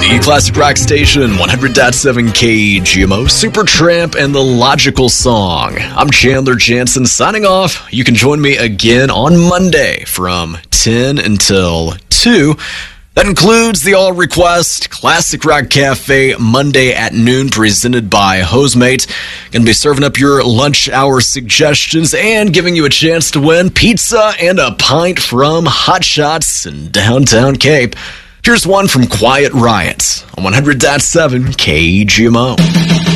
The Classic Rock Station, 100.7 KGMO, Supertramp, and The Logical Song. I'm Chandler Jansen signing off. You can join me again on Monday from 10 until 2. That includes the All Request Classic Rock Cafe Monday at noon, presented by Hosemate. Going to be serving up your lunch hour suggestions and giving you a chance to win pizza and a pint from Hot Shots in downtown Cape. Here's one from Quiet Riot on 100.7 KGMO.